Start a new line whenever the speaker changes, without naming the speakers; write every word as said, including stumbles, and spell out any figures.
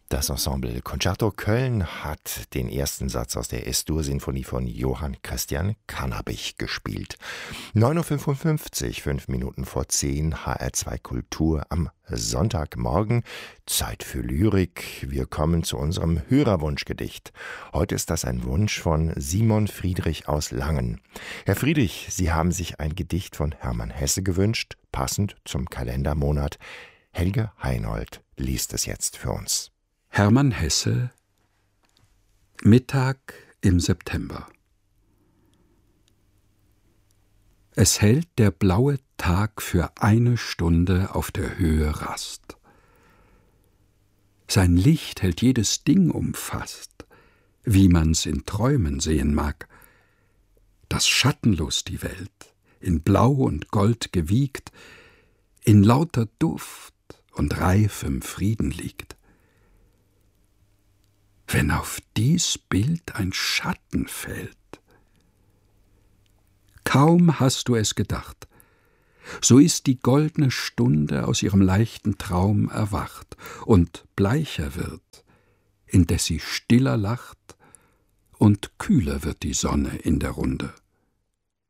Das Ensemble Concerto Köln hat den ersten Satz aus der Es-Dur-Sinfonie von Johann Christian Cannabich gespielt. neun Uhr fünfundfünfzig, fünf Minuten vor zehn, H R zwei Kultur am Sonntagmorgen. Zeit für Lyrik. Wir kommen zu unserem Hörerwunschgedicht. Heute ist das ein Wunsch von Simon Friedrich aus Langen. Herr Friedrich, Sie haben sich ein Gedicht von Hermann Hesse gewünscht, passend zum Kalendermonat. Helge Heinold liest es jetzt für uns.
Hermann Hesse, Mittag im September. Es hält der blaue Tag für eine Stunde auf der Höhe Rast. Sein Licht hält jedes Ding umfasst, wie man's in Träumen sehen mag, dass schattenlos die Welt, in Blau und Gold gewiegt, in lauter Duft und reifem Frieden liegt. Wenn auf dies Bild ein Schatten fällt, kaum hast du es gedacht, so ist die goldne Stunde aus ihrem leichten Traum erwacht und bleicher wird, indes sie stiller lacht, und kühler wird die Sonne in der Runde.